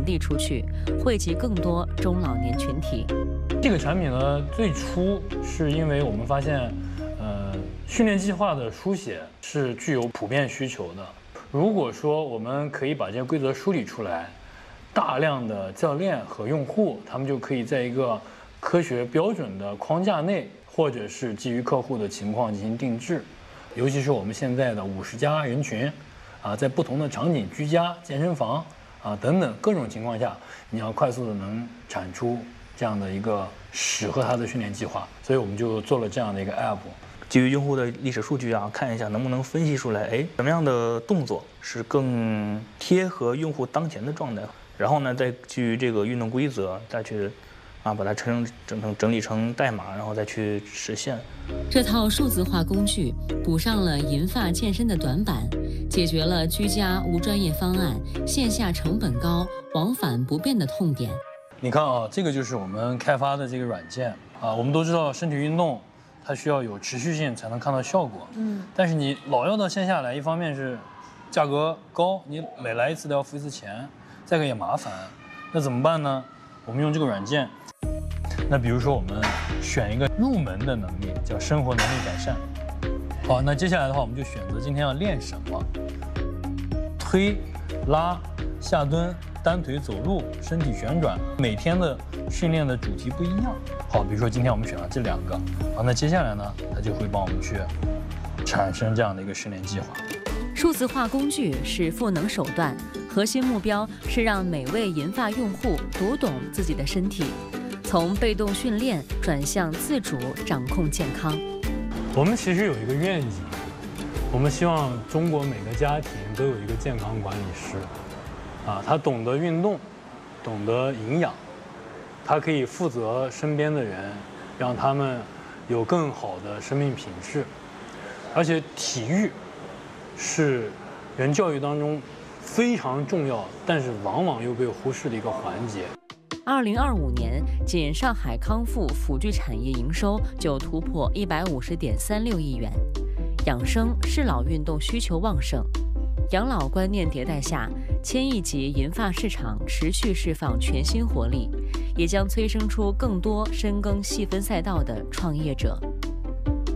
传递出去，惠及更多中老年群体。 这个产品呢，最初是因为我们发现，训练计划的书写是具有普遍需求的。如果说我们可以把这些规则梳理出来，大量的教练和用户，他们就可以在一个科学标准的框架内，或者是基于客户的情况进行定制。尤其是我们现在的50加人群，在不同的场景，居家、健身房等等各种情况下，你要快速的能产出这样的一个适合他的训练计划，所以我们就做了这样的一个 app。 基于用户的历史数据看一下能不能分析出来，什么样的动作是更贴合用户当前的状态，然后呢，再基于这个运动规则再去把它整理成代码，然后再去实现。 这套数字化工具补上了银发健身的短板，解决了居家无专业方案、线下成本高、往返不便的痛点。 你看这个就是我们开发的这个软件我们都知道身体运动它需要有持续性才能看到效果，但是你老要到线下来，一方面是价格高，你每来一次都要付一次钱，再一个也麻烦，那怎么办呢？我们用这个软件，那比如说我们选一个入门的能力，叫生活能力改善。好，那接下来的话，我们就选择今天要练什么，推、拉、下蹲、单腿走路、身体旋转，每天的训练的主题不一样。好，比如说今天我们选了这2个，好，那接下来呢，它就会帮我们去产生这样的一个训练计划。 数字化工具是赋能手段，核心目标是让每位银发用户读懂自己的身体，从被动训练转向自主掌控健康。 我们其实有一个愿景，我们希望中国每个家庭都有一个健康管理师，他懂得运动，懂得营养，他可以负责身边的人，让他们有更好的生命品质。而且体育是人教育当中非常重要，但是往往又被忽视的一个环节。 2025年，仅上海康复辅具产业营收就突破150.36亿元。养生适老运动需求旺盛，养老观念迭代下，1000亿级银发市场持续释放全新活力，也将催生出更多深耕细分赛道的创业者。